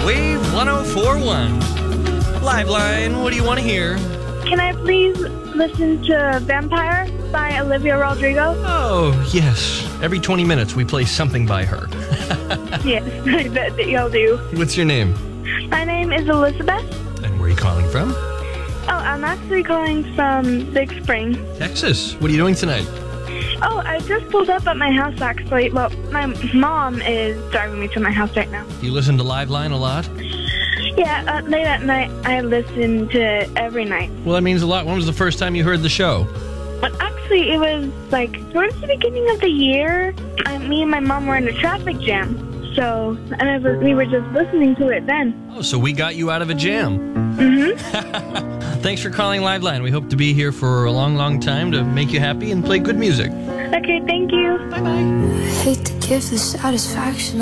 Wave 104.1. Liveline, what do you want to hear? Can I please listen to Vampire by Olivia Rodrigo? Oh, yes. Every 20 minutes we play something by her. Yes, I bet that y'all do. What's your name? My name is Elizabeth. And where are you calling from? Oh, I'm actually calling from Big Spring. Texas. What are you doing tonight? Oh, I just pulled up at my house, actually. Well, my mom is driving me to my house right now. Do you listen to Liveline a lot? Yeah, late at night, I listen to it every night. Well, that means a lot. When was the first time you heard the show? But actually, it was like towards the beginning of the year. Me and my mom were in a traffic jam. So, we were just listening to it then. Oh, so we got you out of a jam. Mm-hmm. Thanks for calling Liveline. We hope to be here for a long, long time to make you happy and play good music. Okay, thank you. Bye-bye. I hate to give the satisfaction